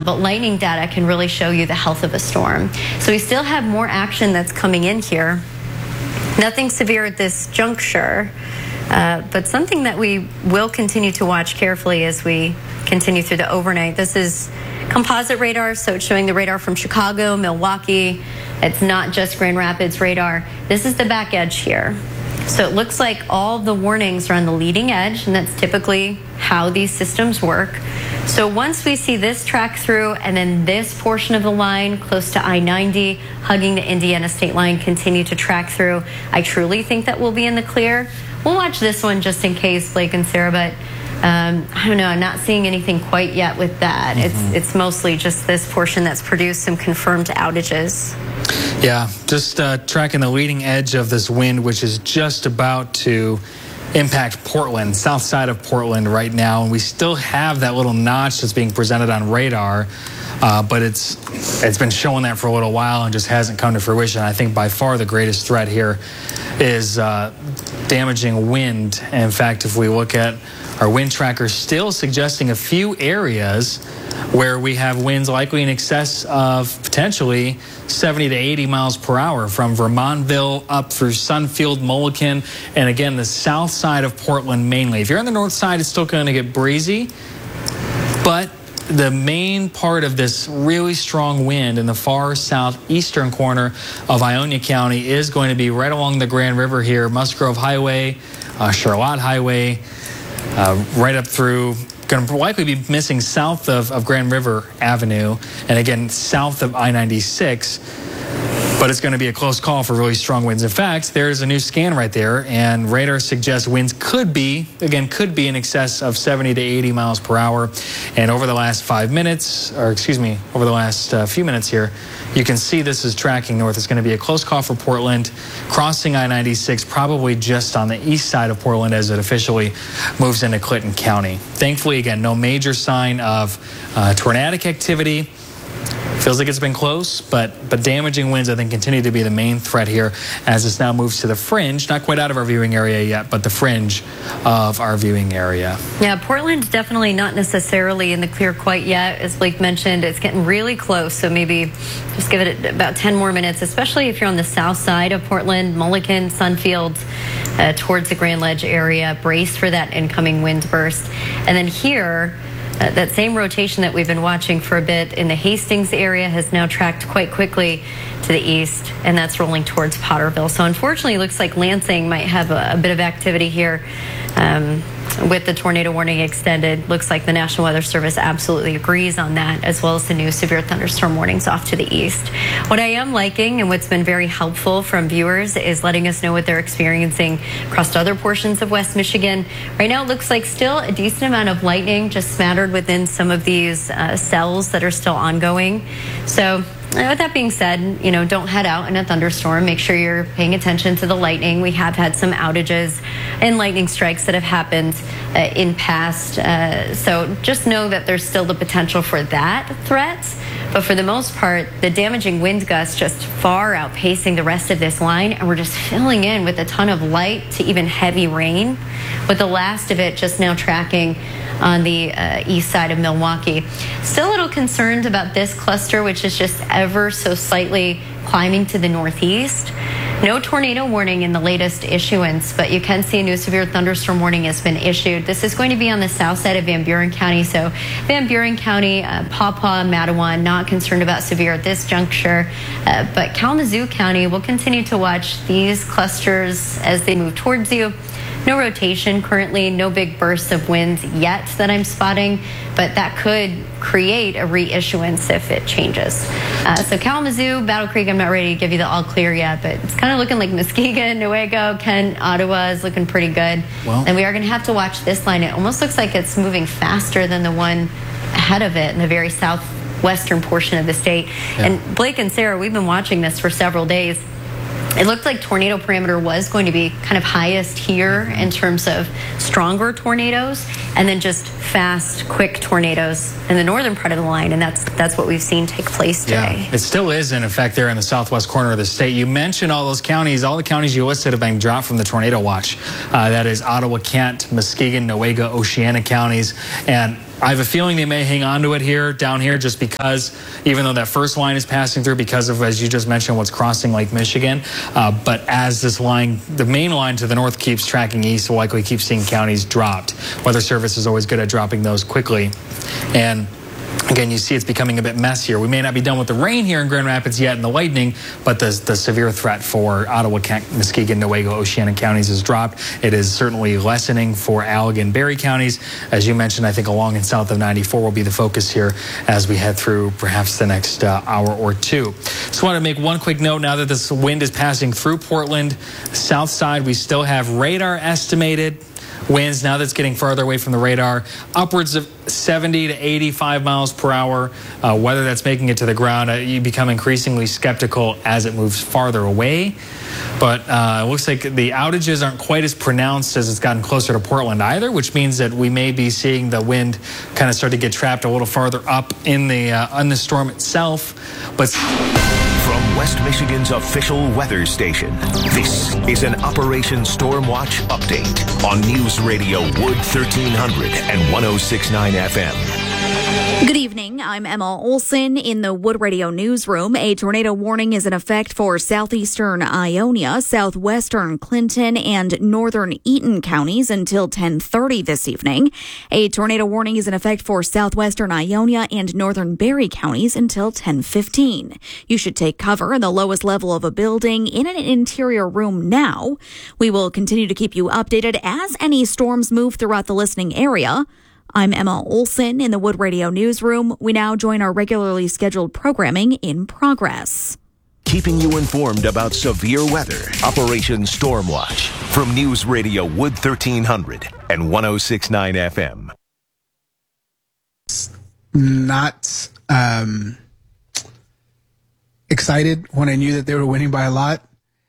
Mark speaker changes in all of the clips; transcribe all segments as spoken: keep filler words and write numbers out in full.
Speaker 1: but lightning data can really show you the health of a storm. So we still have more action that's coming in here. Nothing severe at this juncture, uh, but something that we will continue to watch carefully as we continue through the overnight. This is composite radar, so it's showing the radar from Chicago, Milwaukee. It's not just Grand Rapids radar. This is the back edge here. So it looks like all the warnings are on the leading edge, and that's typically how these systems work. So once we see this track through and then this portion of the line close to I ninety, hugging the Indiana state line, continue to track through, I truly think that we'll be in the clear. We'll watch this one just in case, Blake and Sarah, but um, I don't know, I'm not seeing anything quite yet with that. Mm-hmm. It's, it's mostly just this portion that's produced some confirmed outages.
Speaker 2: Yeah, just uh, tracking the leading edge of this wind, which is just about to impact Portland, south side of Portland right now. And we still have that little notch that's being presented on radar, uh, but it's it's been showing that for a little while and just hasn't come to fruition. I think by far the greatest threat here is uh, damaging wind. And in fact, if we look at our wind tracker, still suggesting a few areas where we have winds likely in excess of potentially seventy to eighty miles per hour from Vermontville up through Sunfield, Mulliken, and again, the south side of Portland mainly. If you're on the north side, it's still going to get breezy, but the main part of this really strong wind in the far southeastern corner of Ionia County is going to be right along the Grand River here, Musgrove Highway, uh, Charlotte Highway, uh, right up through, going to likely be missing south of, of Grand River Avenue, and again, south of I ninety-six. But it's going to be a close call for really strong winds. In fact, there's a new scan right there, and radar suggests winds could be, again, could be in excess of seventy to eighty miles per hour. And over the last five minutes, or excuse me, over the last uh, few minutes here, you can see this is tracking north. It's going to be a close call for Portland, crossing I ninety-six, probably just on the east side of Portland as it officially moves into Clinton County. Thankfully, again, no major sign of uh, tornadic activity. Feels like it's been close, but but damaging winds, I think, continue to be the main threat here as this now moves to the fringe, not quite out of our viewing area yet, but the fringe of our viewing area.
Speaker 1: Yeah, Portland definitely not necessarily in the clear quite yet. As Blake mentioned, it's getting really close, so maybe just give it about ten more minutes, especially if you're on the south side of Portland, Mulliken, Sunfield, uh, towards the Grand Ledge area. Brace for that incoming wind burst. And then here, Uh, that same rotation that we've been watching for a bit in the Hastings area has now tracked quite quickly to the east, and that's rolling towards Potterville. So unfortunately, it looks like Lansing might have a, a bit of activity here um, with the tornado warning extended. Looks like the National Weather Service absolutely agrees on that, as well as the new severe thunderstorm warnings off to the east. What I am liking and what's been very helpful from viewers is letting us know what they're experiencing across other portions of West Michigan. Right now, it looks like still a decent amount of lightning just smattered within some of these uh, cells that are still ongoing. So with that being said, you know, don't head out in a thunderstorm. Make sure you're paying attention to the lightning. We have had some outages and lightning strikes that have happened uh, in past. Uh, so just know that there's still the potential for that threat. But for the most part, the damaging wind gusts just far outpacing the rest of this line, and we're just filling in with a ton of light to even heavy rain, with the last of it just now tracking on the uh, east side of Milwaukee. Still a little concerned about this cluster, which is just ever so slightly climbing to the northeast. No tornado warning in the latest issuance, but you can see a new severe thunderstorm warning has been issued. This is going to be on the south side of Van Buren County. So Van Buren County, uh, Paw Paw, Matawan, not concerned about severe at this juncture. Uh, but Kalamazoo County will continue to watch these clusters as they move towards you. No rotation currently, no big bursts of winds yet that I'm spotting, but that could create a reissuance if it changes. Uh, so Kalamazoo, Battle Creek, I'm not ready to give you the all clear yet, but it's kind of looking like Muskegon, Newaygo, Kent, Ottawa is looking pretty good. Well, and we are going to have to watch this line. It almost looks like it's moving faster than the one ahead of it in the very southwestern portion of the state. Yeah. And Blake and Sarah, we've been watching this for several days. It looked like tornado parameter was going to be kind of highest here in terms of stronger tornadoes, and then just fast, quick tornadoes in the northern part of the line, and that's that's what we've seen take place today.
Speaker 2: Yeah, it still is in effect there in the southwest corner of the state. You mentioned all those counties. All the counties you listed have been dropped from the tornado watch. Uh, that is Ottawa, Kent, Muskegon, Newaygo, Oceana counties, and I have a feeling they may hang on to it here, down here, just because, even though that first line is passing through, because of, as you just mentioned, what's crossing Lake Michigan. Uh, but as this line, the main line to the north keeps tracking east, we'll likely keep seeing counties dropped. Weather Service is always good at dropping those quickly. And again, you see it's becoming a bit messier. We may not be done with the rain here in Grand Rapids yet and the lightning, but the, the severe threat for Ottawa, Muskegon, Newaygo, Oceana counties has dropped. It is certainly lessening for Allegan, Barrie counties. As you mentioned, I think along and south of ninety-four will be the focus here as we head through perhaps the next uh, hour or two. Just want to make one quick note now that this wind is passing through Portland. South side, we still have radar estimated winds now that's getting farther away from the radar, upwards of seventy to eighty-five miles per hour. Uh, whether that's making it to the ground, uh, you become increasingly skeptical as it moves farther away. But uh, it looks like the outages aren't quite as pronounced as it's gotten closer to Portland either, which means that we may be seeing the wind kind of start to get trapped a little farther up in the, uh, in the storm itself. But
Speaker 3: from West Michigan's official weather station, this is an Operation Stormwatch update on News Radio Wood thirteen hundred and one oh six point nine F M.
Speaker 4: Good evening. I'm Emma Olson in the Wood Radio newsroom. A tornado warning is in effect for southeastern Ionia, southwestern Clinton, and northern Eaton counties until ten thirty this evening. A tornado warning is in effect for southwestern Ionia and northern Barrie counties until ten fifteen. You should take cover in the lowest level of a building in an interior room now. We will continue to keep you updated as any storms move throughout the listening area. I'm Emma Olson in the Wood Radio newsroom. We now join our regularly scheduled programming in progress.
Speaker 3: Keeping you informed about severe weather, Operation Stormwatch from News Radio Wood thirteen hundred and one oh six point nine F M.
Speaker 5: Not um, excited when I knew that they were winning by a lot.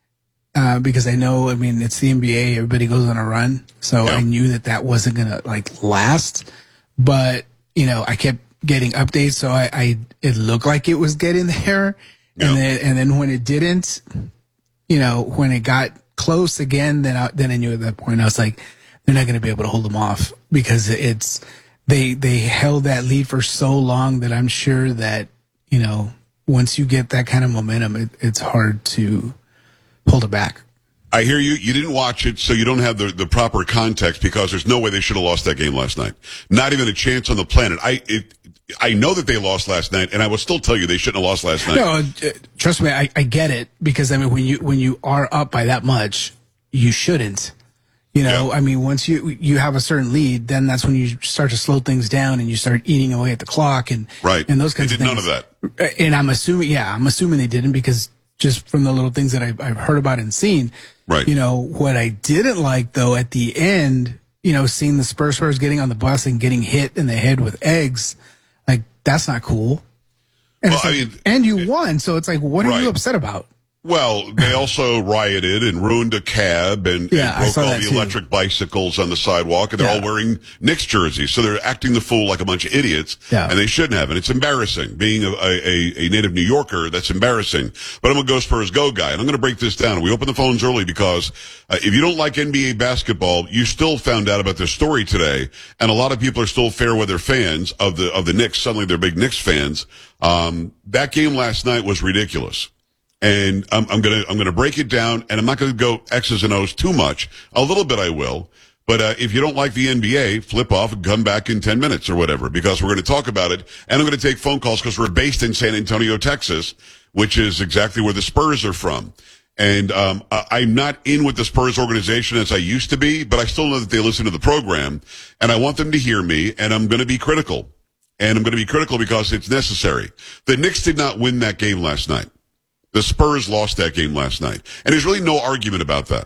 Speaker 5: Uh, because I know, I mean, it's the N B A, everybody goes on a run. So yeah. I knew that that wasn't going to like last, but you know, I kept getting updates. So I, I it looked like it was getting there. Yeah. And then, and then when it didn't, you know, when it got close again, then I, then I knew at that point, I was like, they're not going to be able to hold them off because it's, they, they held that lead for so long that I'm sure that, you know, once you get that kind of momentum, it, it's hard to hold it back.
Speaker 6: I hear you. You didn't watch it, so you don't have the, the proper context because there's no way they should have lost that game last night. Not even a chance on the planet. I it, I know that they lost last night, and I will still tell you they shouldn't have lost last night.
Speaker 5: No, uh, trust me, I, I get it because I mean when you when you are up by that much, you shouldn't. You know, yeah. I mean, once you you have a certain lead, then that's when you start to slow things down and you start eating away at the clock and
Speaker 6: right.
Speaker 5: and those kinds
Speaker 6: they
Speaker 5: of
Speaker 6: did
Speaker 5: things.
Speaker 6: None of that.
Speaker 5: And I'm assuming, yeah, I'm assuming they didn't because just from the little things that I've, I've heard about and seen.
Speaker 6: Right.
Speaker 5: You know, what I didn't like, though, at the end, you know, seeing the Spurs players getting on the bus and getting hit in the head with eggs, like, that's not cool. And,
Speaker 6: well,
Speaker 5: it's like,
Speaker 6: I mean,
Speaker 5: and you won, so it's like, what are
Speaker 6: right.
Speaker 5: you upset about?
Speaker 6: Well, they also rioted and ruined a cab and,
Speaker 5: yeah,
Speaker 6: and broke all the
Speaker 5: too.
Speaker 6: electric bicycles on the sidewalk, and they're
Speaker 5: yeah.
Speaker 6: all wearing Knicks jerseys. So they're acting the fool like a bunch of idiots,
Speaker 5: yeah.
Speaker 6: and they shouldn't have. And it's embarrassing. Being a, a, a native New Yorker, that's embarrassing. But I'm a Go Spurs Go guy, and I'm going to break this down. We opened the phones early because uh, if you don't like N B A basketball, you still found out about this story today, and a lot of people are still fair weather fans of the of the Knicks. Suddenly they're big Knicks fans. Um, that game last night was ridiculous. And I'm, I'm gonna, I'm gonna break it down, and I'm not gonna go X's and O's too much. A little bit I will. But, uh, if you don't like the N B A, flip off and come back in ten minutes or whatever, because we're gonna talk about it. And I'm gonna take phone calls because we're based in San Antonio, Texas, which is exactly where the Spurs are from. And, um, I'm not in with the Spurs organization as I used to be, but I still know that they listen to the program, and I want them to hear me, and I'm gonna be critical. And I'm gonna be critical because it's necessary. The Knicks did not win that game last night. The Spurs lost that game last night. And there's really no argument about that.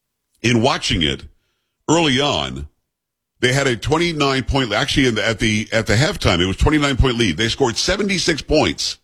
Speaker 6: In watching it, early on, they had a twenty-nine point, actually in the, at the, at the halftime, it was twenty-nine point lead. They scored seventy-six points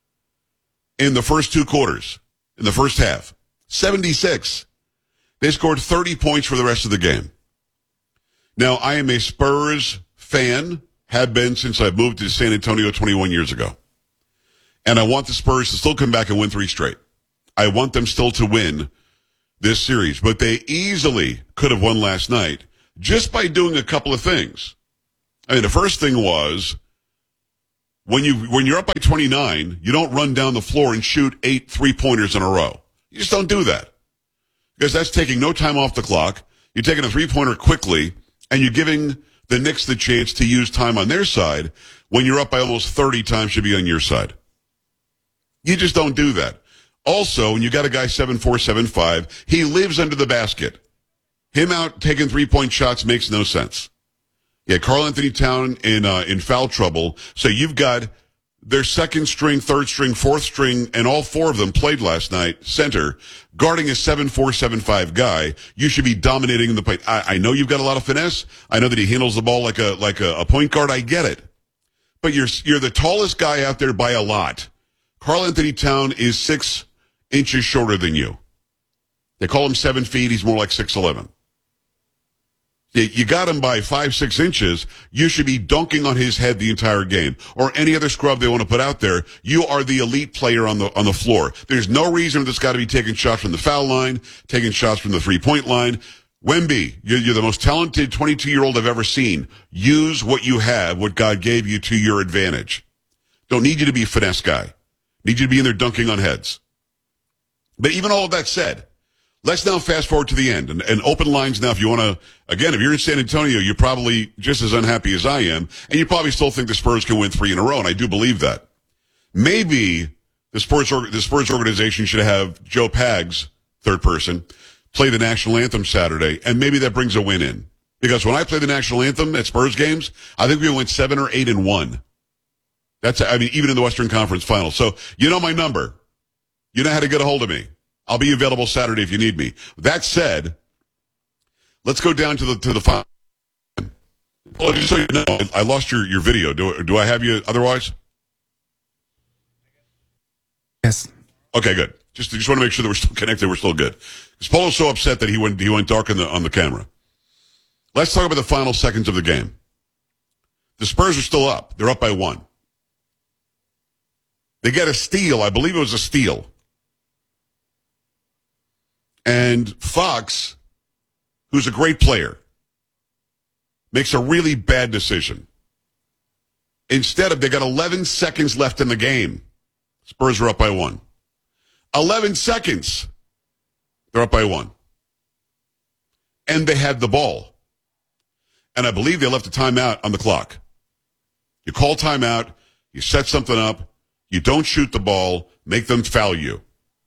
Speaker 6: in the first two quarters, in the first half. seventy-six. They scored thirty points for the rest of the game. Now, I am a Spurs fan, have been since I moved to San Antonio twenty-one years ago. And I want the Spurs to still come back and win three straight. I want them still to win this series. But they easily could have won last night just by doing a couple of things. I mean, the first thing was when you when you're up by twenty-nine, you don't run down the floor and shoot eight three-pointers in a row. You just don't do that because that's taking no time off the clock. You're taking a three-pointer quickly, and you're giving the Knicks the chance to use time on their side when you're up by almost thirty times should be on your side. You just don't do that. Also, when you got a guy seven four, seven five, he lives under the basket. Him out taking three-point shots makes no sense. Yeah, Karl Anthony Towns in uh, in foul trouble. So you've got their second string, third string, fourth string, and all four of them played last night, center, guarding a seven four, seven five guy. You should be dominating the paint. I, I know you've got a lot of finesse. I know that he handles the ball like a like a, a point guard. I get it. But you're you're the tallest guy out there by a lot. Karl Anthony Towns is six inches shorter than you. They call him seven feet. He's more like six eleven. You got him by five, six inches. You should be dunking on his head the entire game, or any other scrub they want to put out there. You are the elite player on the on the floor. There's no reason for this guy to be taking shots from the foul line, taking shots from the three-point line. Wemby, you're, you're the most talented twenty-two-year-old I've ever seen. Use what you have, what God gave you, to your advantage. Don't need you to be a finesse guy. Need you to be in there dunking on heads. But even all of that said, let's now fast forward to the end and, and open lines now. If you want to, again, if you're in San Antonio, you're probably just as unhappy as I am, and you probably still think the Spurs can win three in a row, and I do believe that. Maybe the Spurs, the Spurs organization should have Joe Pags, third person, play the national anthem Saturday, and maybe that brings a win in. Because when I play the national anthem at Spurs games, I think we went seven or eight and one. That's, I mean, even in the Western Conference Finals. So you know my number. You know how to get a hold of me. I'll be available Saturday if you need me. That said, let's go down to the to the final. Well, just so you know, I lost your, your video. Do do I have you otherwise?
Speaker 5: Yes.
Speaker 6: Okay, good. Just just want to make sure that we're still connected. We're still good. Because Polo's so upset that he went he went dark on the on the camera. Let's talk about the final seconds of the game. The Spurs are still up. They're up by one. They get a steal. I believe it was a steal. And Fox, who's a great player, makes a really bad decision. Instead of, they got eleven seconds left in the game. Spurs are up by one. eleven seconds. They're up by one. And they had the ball. And I believe they left a timeout on the clock. You call timeout, you set something up, you don't shoot the ball, make them foul you.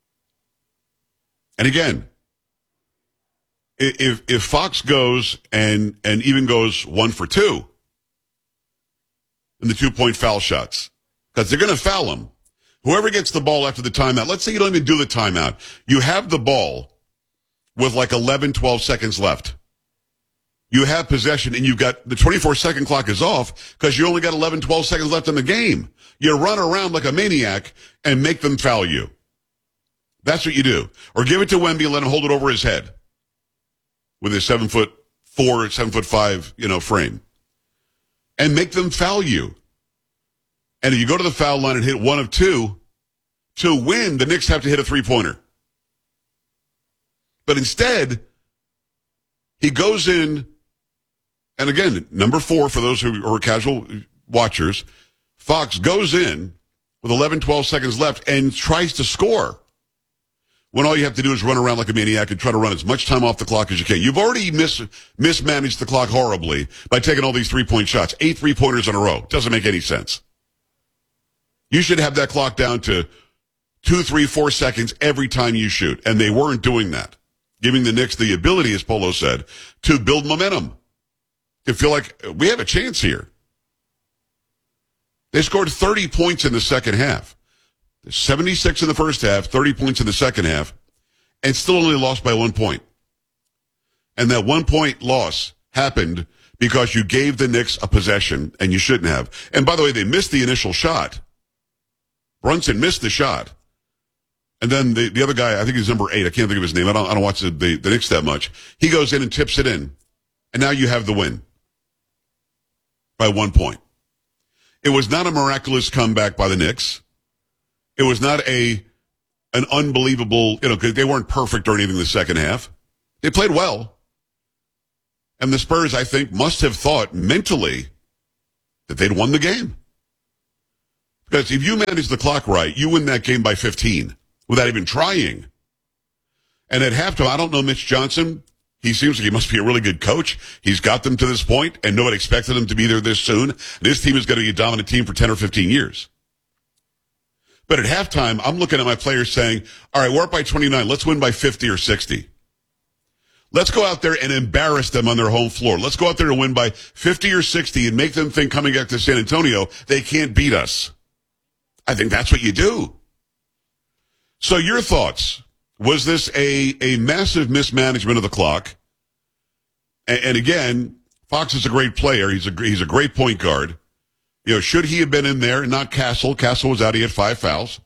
Speaker 6: And again, if if Fox goes and and even goes one for two in the two-point foul shots, because they're going to foul him, whoever gets the ball after the timeout, let's say you don't even do the timeout, you have the ball with like eleven, twelve seconds left. You have possession, and you've got the twenty-four second clock is off because you only got eleven, twelve seconds left in the game. You run around like a maniac and make them foul you. That's what you do. Or give it to Wemby and let him hold it over his head with his seven foot four, seven foot five, you know, frame. And make them foul you. And if you go to the foul line and hit one of two, to win, the Knicks have to hit a three-pointer. But instead, he goes in, and again, number four, for those who are casual watchers, Fox goes in with eleven, twelve seconds left and tries to score. When all you have to do is run around like a maniac and try to run as much time off the clock as you can. You've already mis- mismanaged the clock horribly by taking all these three-point shots. Eight three-pointers in a row. Doesn't make any sense. You should have that clock down to two, three, four seconds every time you shoot. And they weren't doing that. Giving the Knicks the ability, as Polo said, to build momentum. To feel like we have a chance here. They scored thirty points in the second half. seventy-six in the first half, thirty points in the second half, and still only lost by one point. And that one point loss happened because you gave the Knicks a possession, and you shouldn't have. And by the way, they missed the initial shot. Brunson missed the shot. And then the, the other guy, I think he's number eight, I can't think of his name, I don't, I don't watch the, the, the Knicks that much. He goes in and tips it in. And now you have the win. By one point. It was not a miraculous comeback by the Knicks. It was not a an unbelievable, you know, they weren't perfect or anything in the second half. They played well. And the Spurs, I think, must have thought mentally that they'd won the game. Because if you manage the clock right, you win that game by fifteen without even trying. And at halftime, I don't know Mitch Johnson. He seems like he must be a really good coach. He's got them to this point, and nobody expected them to be there this soon. This team is going to be a dominant team for ten or fifteen years. But at halftime, I'm looking at my players saying, all right, we're up by twenty-nine. Let's win by fifty or sixty. Let's go out there and embarrass them on their home floor. Let's go out there and win by fifty or sixty and make them think coming back to San Antonio, they can't beat us. I think that's what you do. So your thoughts, was this a, a massive mismanagement of the clock? And, and again, Fox is a great player. He's a, he's a great point guard. You know, should he have been in there and not Castle? Castle was out. He had five fouls.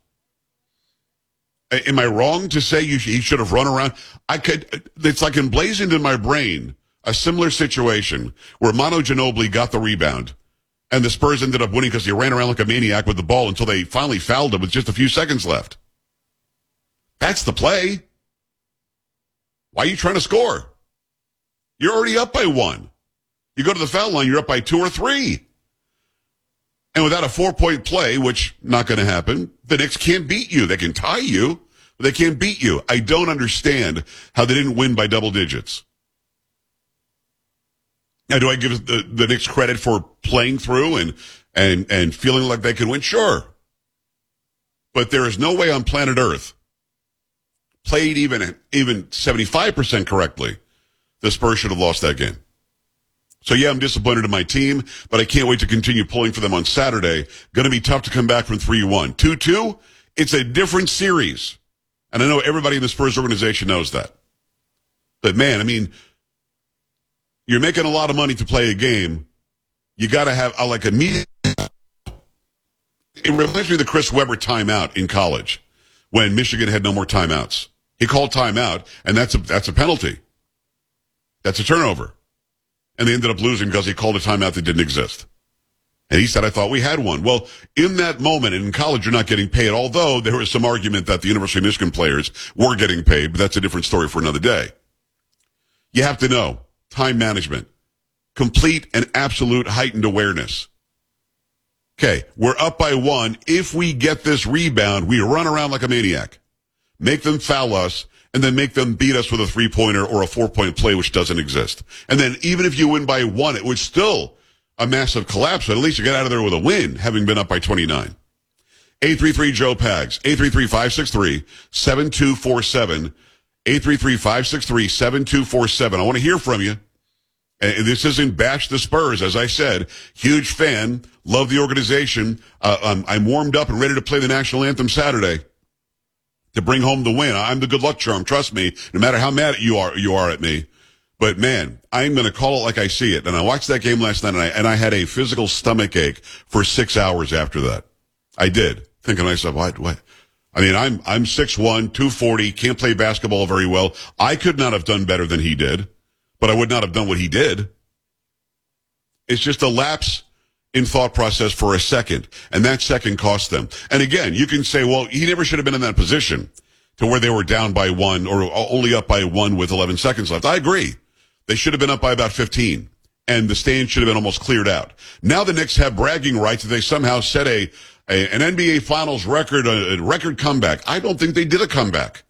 Speaker 6: Am I wrong to say you, he should have run around? I could, it's like emblazoned in my brain, a similar situation where Manu Ginobili got the rebound and the Spurs ended up winning because he ran around like a maniac with the ball until they finally fouled him with just a few seconds left. That's the play. Why are you trying to score? You're already up by one. You go to the foul line, you're up by two or three. And without a four-point play, which not going to happen, the Knicks can't beat you. They can tie you, but they can't beat you. I don't understand how they didn't win by double digits. Now, do I give the, the Knicks credit for playing through and, and, and feeling like they can win? Sure. But there is no way on planet Earth, played even, even seventy-five percent correctly, the Spurs should have lost that game. So, yeah, I'm disappointed in my team, but I can't wait to continue pulling for them on Saturday. Going to be tough to come back from three one. two two, it's a different series. And I know everybody in the Spurs organization knows that. But, man, I mean, you're making a lot of money to play a game. You got to have, uh, like, a meeting. It reminds me of the Chris Webber timeout in college when Michigan had no more timeouts. He called timeout, and that's a, that's a penalty. That's a turnover. And they ended up losing because he called a timeout that didn't exist. And he said, I thought we had one. Well, in that moment, and in college, you're not getting paid, although there was some argument that the University of Michigan players were getting paid, but that's a different story for another day. You have to know time management, complete and absolute heightened awareness. Okay, we're up by one. If we get this rebound, we run around like a maniac, make them foul us, and then make them beat us with a three-pointer or a four-point play, which doesn't exist. And then even if you win by one, it was still a massive collapse, but at least you get out of there with a win, having been up by twenty-nine. eight three three Joe Pags, eight three three, five six three, seven two four seven, eight three three, five six three, seven two four seven. I want to hear from you. And this isn't bash the Spurs, as I said. Huge fan, love the organization. Uh, I'm, I'm warmed up and ready to play the national anthem Saturday to bring home the win. I'm the good luck charm, trust me, no matter how mad you are you are at me. But, man, I'm going to call it like I see it. And I watched that game last night, and I, and I had a physical stomach ache for six hours after that. I did, thinking to myself, what, what? I mean, I'm I'm six one, two forty, can't play basketball very well. I could not have done better than he did, but I would not have done what he did. It's just a lapse in thought process for a second, and that second cost them. And again, you can say, well, he never should have been in that position to where they were down by one or only up by one with eleven seconds left. I agree. They should have been up by about fifteen, and the stand should have been almost cleared out. Now the Knicks have bragging rights that they somehow set a, a an N B A Finals record, a, a record comeback. I don't think they did a comeback.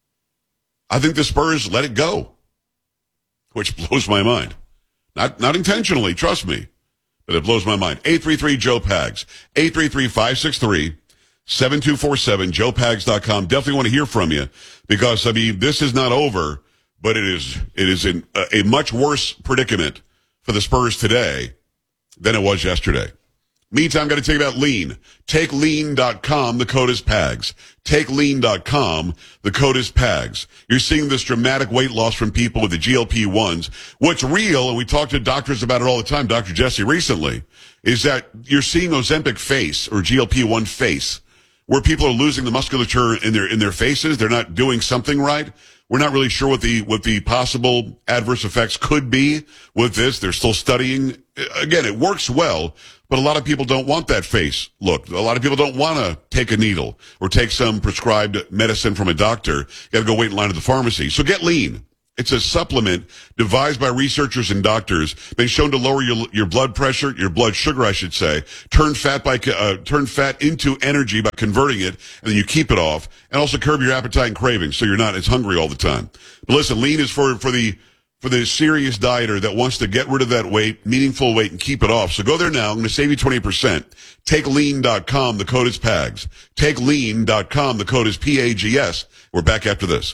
Speaker 6: I think the Spurs let it go, which blows my mind. Not not intentionally, trust me. But it blows my mind. eight three three Joe Pags. eight three three, five six three, seven two four seven, joe pags dot com. Definitely want to hear from you because, I mean, this is not over, but it is it is in a, a much worse predicament for the Spurs today than it was yesterday. Meantime, I'm going to tell you about Lean. take lean dot com. The code is PAGS. take lean dot com. The code is PAGS. You're seeing this dramatic weight loss from people with the G L P ones. What's real, and we talk to doctors about it all the time, Doctor Jesse recently, is that you're seeing Ozempic face or G L P one face, where people are losing the musculature in their in their faces. They're not doing something right. We're not really sure what the what the possible adverse effects could be with this. They're still studying. Again, it works well, but a lot of people don't want that face look. A lot of people don't want to take a needle or take some prescribed medicine from a doctor. You got to go wait in line at the pharmacy. So get Lean. It's a supplement devised by researchers and doctors, been shown to lower your your blood pressure, your blood sugar, I should say, turn fat by uh, turn fat into energy by converting it, and then you keep it off, and also curb your appetite and cravings, so you're not as hungry all the time. But listen, lean is for for the for the serious dieter that wants to get rid of that weight, meaningful weight, and keep it off. So go there now. I'm going to save you twenty percent. take lean dot com. The code is P A G S. take lean dot com. The code is P A G S. We're back after this.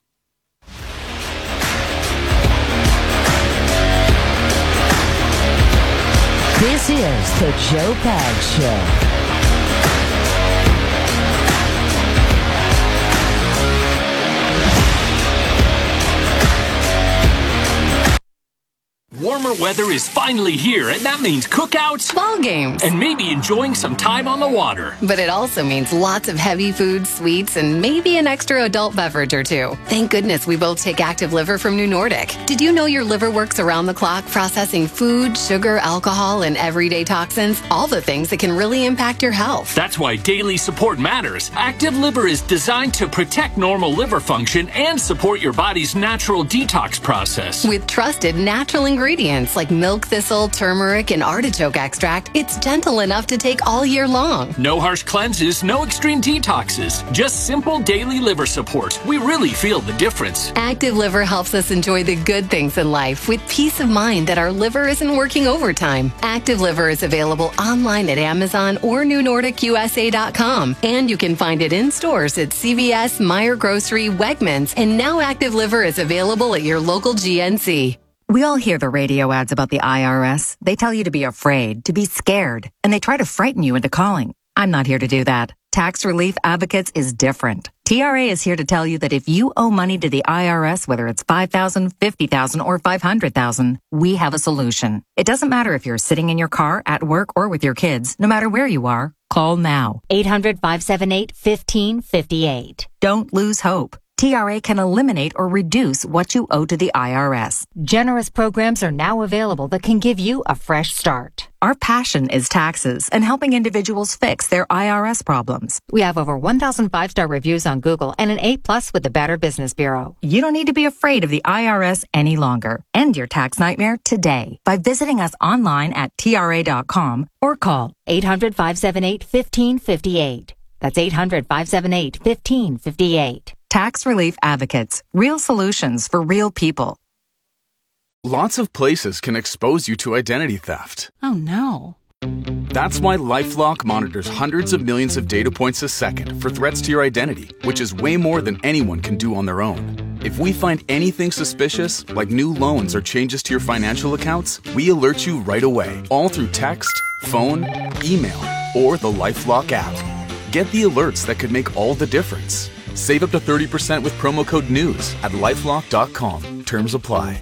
Speaker 7: This is the Joe Pags Show.
Speaker 8: Warmer weather is finally here, and that means cookouts,
Speaker 9: ball games,
Speaker 8: and maybe enjoying some time on the water.
Speaker 9: But it also means lots of heavy food, sweets, and maybe an extra adult beverage or two. Thank goodness we both take Active Liver from New Nordic. Did you know your liver works around the clock processing food, sugar, alcohol, and everyday toxins? All the things that can really impact your health.
Speaker 8: That's why daily support matters. Active Liver is designed to protect normal liver function and support your body's natural detox process.
Speaker 9: With trusted natural ingredients. Ingredients like milk thistle, turmeric, and artichoke extract, it's gentle enough to take all year long.
Speaker 8: No harsh cleanses, no extreme detoxes, just simple daily liver support. We really feel the difference.
Speaker 9: Active Liver helps us enjoy the good things in life with peace of mind that our liver isn't working overtime. Active Liver is available online at Amazon or new nordic U S A dot com, and you can find it in stores at C V S, Meijer Grocery, Wegmans, and now Active Liver is available at your local G N C.
Speaker 10: We all hear the radio ads about the I R S. They tell you to be afraid, to be scared, and they try to frighten you into calling. I'm not here to do that. Tax Relief Advocates is different. T R A is here to tell you that if you owe money to the I R S, whether it's five thousand dollars, fifty thousand dollars, or five hundred thousand dollars, we have a solution. It doesn't matter if you're sitting in your car, at work, or with your kids. No matter where you are, call now.
Speaker 7: eight hundred, five seven eight, one five five eight.
Speaker 10: Don't lose hope. T R A can eliminate or reduce what you owe to the I R S.
Speaker 7: Generous programs are now available that can give you a fresh start.
Speaker 10: Our passion is taxes and helping individuals fix their I R S problems.
Speaker 7: We have over one thousand five-star reviews on Google and an A plus with the Better Business Bureau.
Speaker 10: You don't need to be afraid of the I R S any longer. End your tax nightmare today by visiting us online at T R A dot com or call
Speaker 7: eight hundred, five seven eight, one five five eight. That's eight hundred, five seven eight, one five five eight.
Speaker 10: Tax Relief Advocates. Real solutions for real people.
Speaker 11: Lots of places can expose you to identity theft.
Speaker 12: Oh, no.
Speaker 11: That's why LifeLock monitors hundreds of millions of data points a second for threats to your identity, which is way more than anyone can do on their own. If we find anything suspicious, like new loans or changes to your financial accounts, we alert you right away, all through text, phone, email, or the LifeLock app. Get the alerts that could make all the difference. Save up to thirty percent with promo code NEWS at lifelock dot com. Terms apply.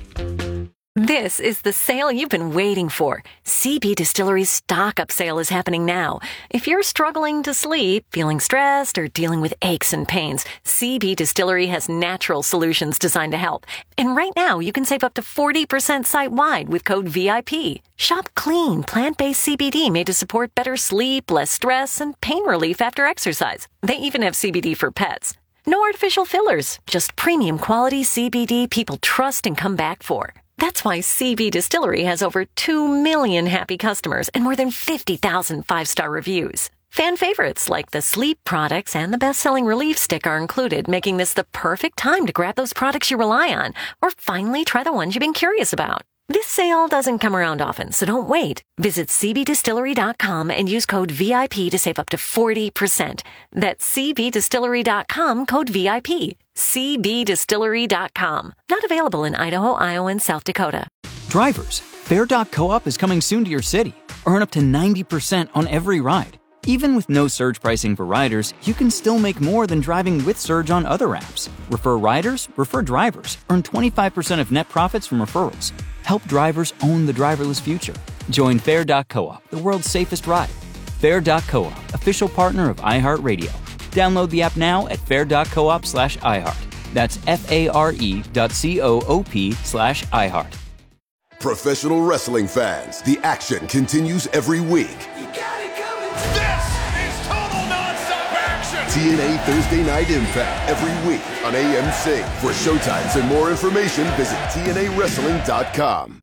Speaker 13: This is the sale you've been waiting for. C B Distillery's stock up sale is happening now. If you're struggling to sleep, feeling stressed, or dealing with aches and pains, C B Distillery has natural solutions designed to help. And right now, you can save up to forty percent site-wide with code V I P. Shop clean, plant-based C B D made to support better sleep, less stress, and pain relief after exercise. They even have C B D for pets. No artificial fillers, just premium quality C B D people trust and come back for. That's why C B Distillery has over two million happy customers and more than fifty thousand five-star reviews. Fan favorites like the sleep products and the best-selling Relief Stick are included, making this the perfect time to grab those products you rely on or finally try the ones you've been curious about. This sale doesn't come around often, so don't wait. Visit C B distillery dot com and use code V I P to save up to forty percent. That's C B distillery dot com, code V I P. C B distillery dot com. Not available in Idaho, Iowa, and South Dakota.
Speaker 14: Drivers, Fair dot co-op is coming soon to your city. Earn up to ninety percent on every ride. Even with no surge pricing for riders, you can still make more than driving with Surge on other apps. Refer riders, refer drivers. Earn twenty-five percent of net profits from referrals. Help drivers own the driverless future. Join Fair dot co-op, the world's safest ride. Fair dot co-op, official partner of iHeartRadio. Download the app now at fair dot coop slash iHeart. That's F-A-R-E dot C-O-O-P slash iHeart.
Speaker 15: Professional wrestling fans, the action continues every week.
Speaker 16: This is total nonstop action.
Speaker 15: T N A Thursday Night Impact every week on A M C. For showtimes and more information, visit T N A wrestling dot com.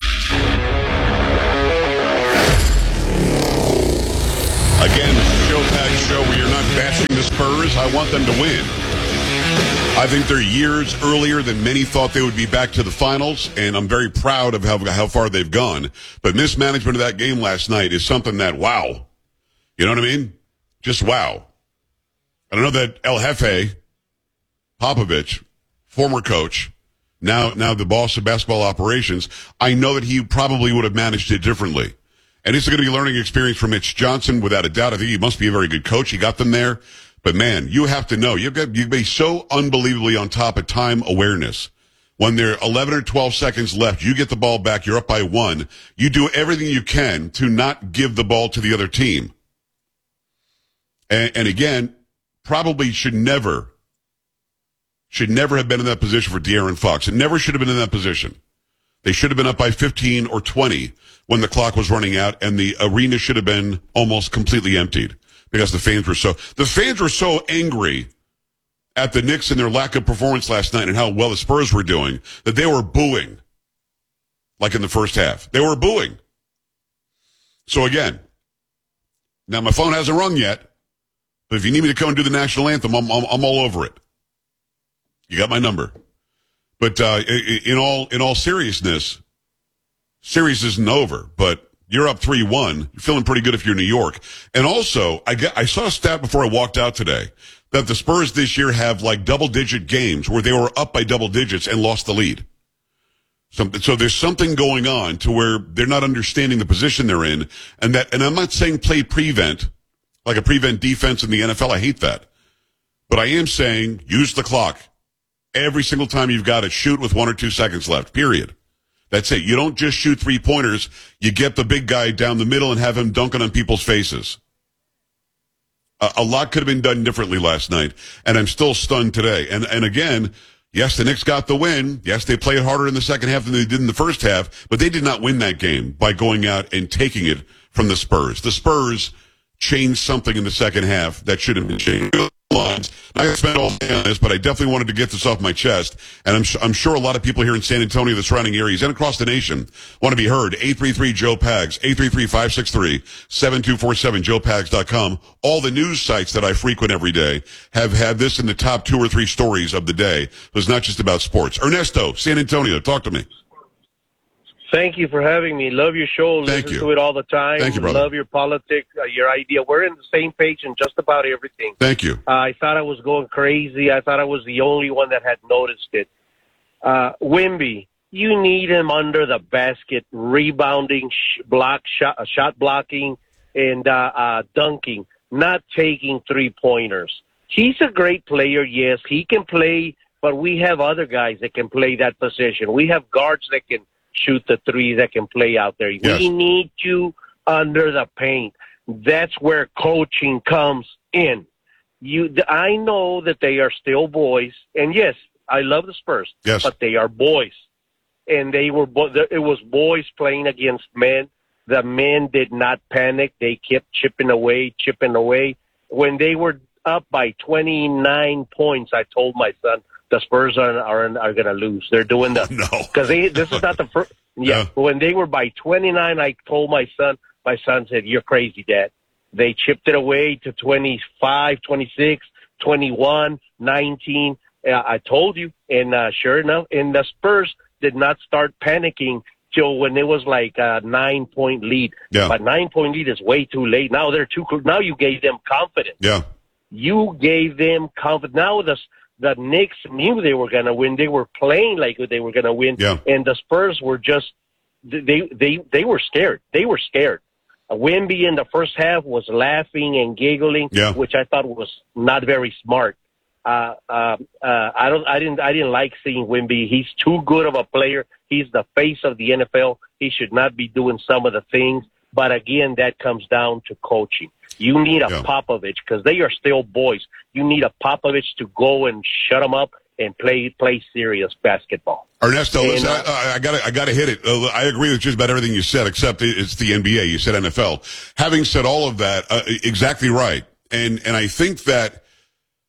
Speaker 6: Again, this is a Joe Pags show where you're not bashing the Spurs. I want them to win. I think they're years earlier than many thought they would be back to the finals, and I'm very proud of how, how far they've gone. But mismanagement of that game last night is something that, wow. You know what I mean? Just wow. And I know that El Jefe, Popovich, former coach, now now the boss of basketball operations, I know that he probably would have managed it differently. And it's going to be a learning experience for Mitch Johnson, without a doubt. I think he must be a very good coach. He got them there. But, man, you have to know. You've got, you've got to be so unbelievably on top of time awareness. When there are eleven or twelve seconds left, you get the ball back, you're up by one. You do everything you can to not give the ball to the other team. And, and again, probably should never, should never have been in that position for De'Aaron Fox. It never should have been in that position. They should have been up by fifteen or twenty when the clock was running out, and the arena should have been almost completely emptied because the fans were so, the fans were so angry at the Knicks and their lack of performance last night and how well the Spurs were doing that they were booing like in the first half. They were booing. So again, now my phone hasn't rung yet, but if you need me to come and do the national anthem, I'm, I'm, I'm all over it. You got my number. But uh, in all in all seriousness, series isn't over. But you're up three one. You're feeling pretty good if you're New York. And also, I get, I saw a stat before I walked out today that the Spurs this year have like double-digit games where they were up by double digits and lost the lead. So, so there's something going on to where they're not understanding the position they're in, and that. And I'm not saying play prevent like a prevent defense in the N F L. I hate that. But I am saying use the clock. Every single time you've got to shoot with one or two seconds left, period. That's it. You don't just shoot three-pointers. You get the big guy down the middle and have him dunking on people's faces. A, a lot could have been done differently last night, and I'm still stunned today. And and again, yes, the Knicks got the win. Yes, they played harder in the second half than they did in the first half, but they did not win that game by going out and taking it from the Spurs. The Spurs changed something in the second half that should have been changed. Lines. I could spend all day on this, but I definitely wanted to get this off my chest. And I'm, I'm sure a lot of people here in San Antonio, the surrounding areas, and across the nation want to be heard. eight three three Joe Pags, eight three three, five six three, seven two four seven, joe pags dot com. All the news sites that I frequent every day have had this in the top two or three stories of the day. It's not just about sports. Ernesto, San Antonio, talk to me.
Speaker 12: Thank you for having me. Love your show.
Speaker 6: Thank
Speaker 12: Listen
Speaker 6: you.
Speaker 12: to it all the time.
Speaker 6: Thank you, brother.
Speaker 12: Love your politics, uh, your idea. We're in the same page in just about everything.
Speaker 6: Thank you.
Speaker 12: Uh, I thought I was going crazy. I thought I was the only one that had noticed it. Uh, Wemby, you need him under the basket, rebounding, sh- block, shot, uh, shot blocking, and uh, uh, dunking, not taking three-pointers. He's a great player, yes. He can play, but we have other guys that can play that position. We have guards that can shoot the three, that can play out there. Yes. We need you under the paint. That's where coaching comes in. You, I know that they are still boys, and yes, I love the Spurs,
Speaker 6: yes,
Speaker 12: but they are boys, and they were. It was boys playing against men. The men did not panic. They kept chipping away, chipping away. When they were up by twenty-nine points, I told my son, the Spurs are are, are going to lose. They're doing the
Speaker 6: no
Speaker 12: because this is not the first. Yeah, yeah, when they were by twenty-nine, I told my son. My son said, "You're crazy, Dad." They chipped it away to twenty-five, twenty-six, twenty-one, nineteen. Uh, I told you, and uh, sure enough, and the Spurs did not start panicking till when it was like a nine-point lead.
Speaker 6: Yeah.
Speaker 12: But nine-point lead is way too late. Now they're too. Now you gave them confidence.
Speaker 6: Yeah.
Speaker 12: You gave them confidence. Now the the Knicks knew they were going to win. They were playing like they were going to win.
Speaker 6: Yeah. And
Speaker 12: the Spurs were just they they they were scared. They were scared. Wemby in the first half was laughing and giggling,
Speaker 6: yeah.
Speaker 12: which I thought was not very smart. Uh, uh, uh, I don't, I didn't, I didn't like seeing Wemby. He's too good of a player. He's the face of the N F L. He should not be doing some of the things. But again, that comes down to coaching. You need a yeah. Popovich because they are still boys. You need a Popovich to go and shut them up and play play serious basketball.
Speaker 6: Ernesto,
Speaker 12: and,
Speaker 6: listen,
Speaker 12: uh,
Speaker 6: I, I got I got to hit it. Uh, I agree with just about everything you said, except it's the N B A. You said N F L. Having said all of that, uh, exactly right. And and I think that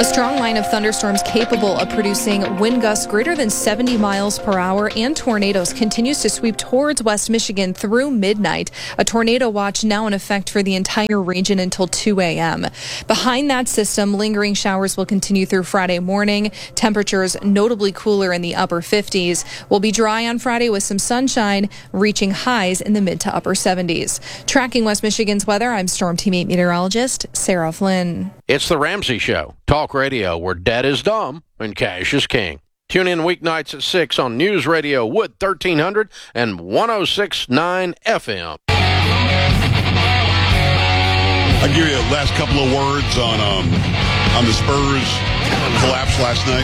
Speaker 1: A strong line of thunderstorms capable of producing wind gusts greater than seventy miles per hour and tornadoes continues to sweep towards West Michigan through midnight. A tornado watch now in effect for the entire region until two a.m. Behind that system, lingering showers will continue through Friday morning. Temperatures notably cooler in the upper fifties. Will be dry on Friday with some sunshine, reaching highs in the mid to upper seventies. Tracking West Michigan's weather, I'm Storm Team eight meteorologist Sarah Flynn.
Speaker 2: It's the Ramsey Show, talk radio where dead is dumb and cash is king. Tune in weeknights at six on News Radio Wood thirteen hundred and one oh six point nine F M.
Speaker 6: I'll give you the last couple of words on um, on the Spurs collapse last night.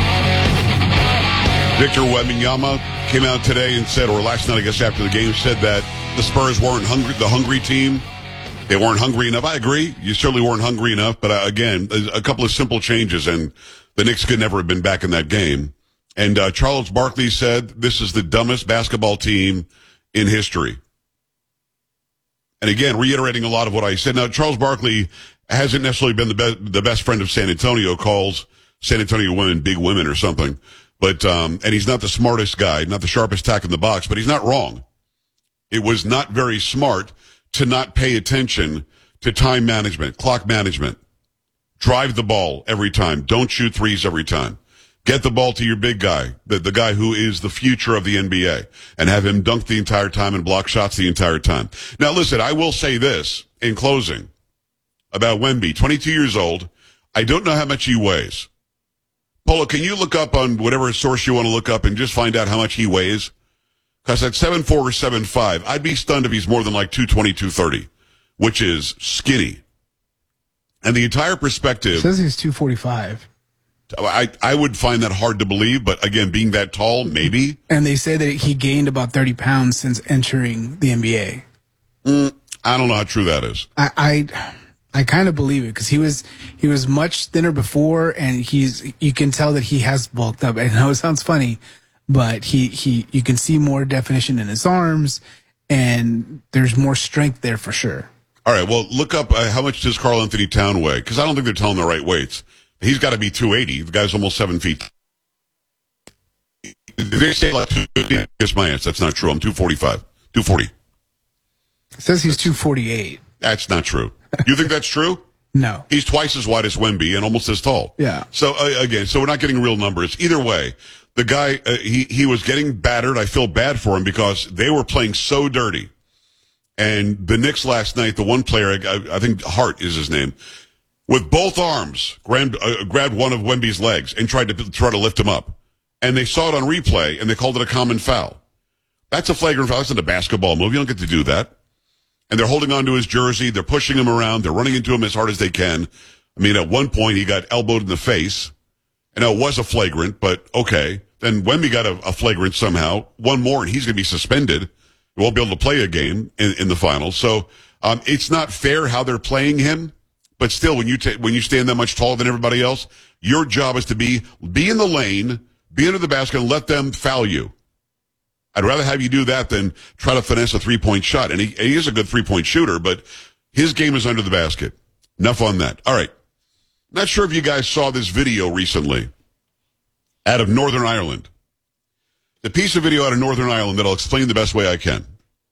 Speaker 6: Victor Wembanyama came out today and said, or last night, I guess after the game, said that the Spurs weren't hungry, the hungry team. They weren't hungry enough. I agree. You certainly weren't hungry enough. But uh, again, a, a couple of simple changes, and the Knicks could never have been back in that game. And uh, Charles Barkley said this is the dumbest basketball team in history. And again, reiterating a lot of what I said. Now, Charles Barkley hasn't necessarily been the, be- the best friend of San Antonio, calls San Antonio women big women or something. But um, and he's not the smartest guy, not the sharpest tack in the box, but he's not wrong. It was not very smart to not pay attention to time management, clock management. Drive the ball every time. Don't shoot threes every time. Get the ball to your big guy, the, the guy who is the future of the N B A, and have him dunk the entire time and block shots the entire time. Now, listen, I will say this in closing about Wemby, twenty-two years old. I don't know how much he weighs. Polo, can you look up on whatever source you want to look up and just find out how much he weighs? Because at seven four or seven five, I'd be stunned if he's more than like two twenty, two thirty, which is skinny. And the entire perspective...
Speaker 4: It says he's two forty-five.
Speaker 6: I, I would find that hard to believe, but again, being that tall, maybe.
Speaker 4: And they say that he gained about thirty pounds since entering the N B A.
Speaker 6: Mm, I don't know how true that is.
Speaker 4: I I, I kind of believe it because he was he was much thinner before, and he's you can tell that he has bulked up. I know it sounds funny, but he, he you can see more definition in his arms, and there's more strength there for sure.
Speaker 6: All right, well, look up uh, how much does Karl Anthony Town weigh? Because I don't think they're telling the right weights. He's got to be two eighty. The guy's almost seven feet. They say like two fifty. Guess my answer. That's not true. I'm two forty-five. two forty.
Speaker 4: It says he's two forty-eight.
Speaker 6: That's not true. You think that's true?
Speaker 4: No.
Speaker 6: He's twice as wide as Wemby and almost as tall.
Speaker 4: Yeah.
Speaker 6: So, uh, again, so we're not getting real numbers. Either way, the guy, uh, he, he was getting battered. I feel bad for him because they were playing so dirty. And the Knicks last night, the one player, I, I think Hart is his name, with both arms, grabbed, uh, grabbed one of Wemby's legs and tried to try to lift him up. And they saw it on replay, and they called it a common foul. That's a flagrant foul. That's not a basketball move. You don't get to do that. And they're holding on to his jersey. They're pushing him around. They're running into him as hard as they can. I mean, at one point, he got elbowed in the face. And it was a flagrant, but okay. Then Wemby got a, a flagrant somehow. One more, and he's going to be suspended. He won't be able to play a game in, in the finals. So um, it's not fair how they're playing him. But still, when you ta- when you stand that much taller than everybody else, your job is to be be in the lane, be under the basket, and let them foul you. I'd rather have you do that than try to finesse a three-point shot. And he, he is a good three-point shooter, but his game is under the basket. Enough on that. All right. Not sure if you guys saw this video recently out of Northern Ireland. The piece of video out of Northern Ireland that I'll explain the best way I can.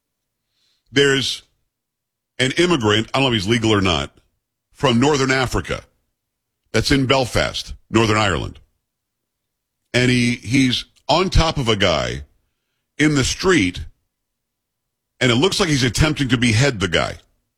Speaker 6: There's an immigrant, I don't know if he's legal or not, from Northern Africa that's in Belfast, Northern Ireland. And he he's on top of a guy in the street, and it looks like he's attempting to behead the guy.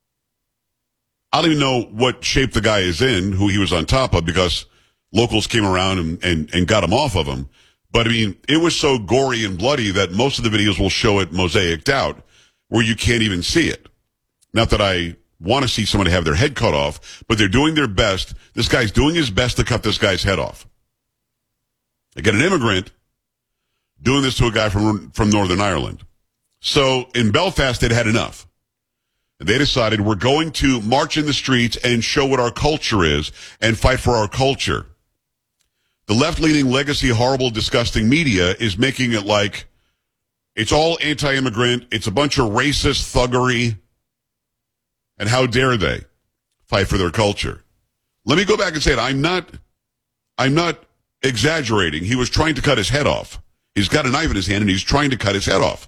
Speaker 6: I don't even know what shape the guy is in, who he was on top of, because locals came around and, and, and got him off of him. But, I mean, it was so gory and bloody that most of the videos will show it mosaicked out where you can't even see it. Not that I want to see somebody have their head cut off, but they're doing their best. This guy's doing his best to cut this guy's head off. Again, an immigrant doing this to a guy from from Northern Ireland. So in Belfast, they'd had enough. And they decided we're going to march in the streets and show what our culture is and fight for our culture. The left-leaning, legacy, horrible, disgusting media is making it like it's all anti-immigrant, it's a bunch of racist thuggery, and how dare they fight for their culture. Let me go back and say it. I'm not I'm not exaggerating. He was trying to cut his head off. He's got a knife in his hand, and he's trying to cut his head off.